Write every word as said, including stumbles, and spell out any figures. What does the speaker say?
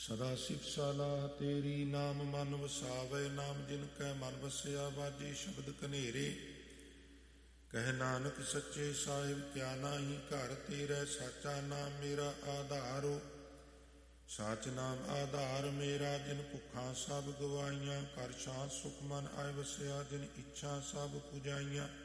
ਸਦਾ ਸਿਫਸਾਲਾ ਤੇਰੀ, ਨਾਮ ਮਨ ਵਸਾਵੇ। ਨਾਮ ਜਿਨ ਕੈ ਮਨ ਵਸਿਆ, ਵਾਜੇ ਸ਼ਬਦ ਕਨੇਰੇ। ਕਹਿ ਨਾਨਕ ਸੱਚੇ ਸਾਹਿਬ, ਕਿਆ ਨਾਹੀ ਘਰ ਤੇਰੇ। ਸਾਚਾ ਨਾਮ ਮੇਰਾ ਆਧਾਰੋ, ਸਾਚ ਨਾਮ ਆਧਾਰ ਮੇਰਾ। ਜਿਨ ਭੁੱਖਾਂ ਸਭ ਗਵਾਈਆਂ, ਘਰ ਸ਼ਾਂਤ ਸੁਖ ਮਨ ਆਏ ਵਸਿਆ। ਜਿਨ ਇੱਛਾ ਸਭ ਪੁਜਾਈਆਂ,